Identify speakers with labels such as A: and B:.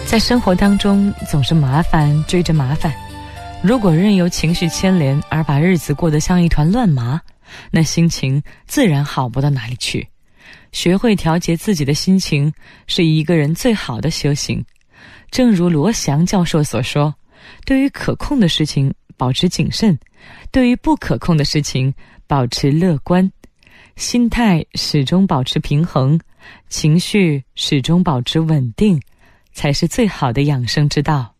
A: 在生活当中总是麻烦追着麻烦，如果任由情绪牵连而把日子过得像一团乱麻，那心情自然好不到哪里去。学会调节自己的心情是一个人最好的修行。正如罗翔教授所说，对于可控的事情保持谨慎，对于不可控的事情保持乐观，心态始终保持平衡，情绪始终保持稳定，才是最好的养生之道。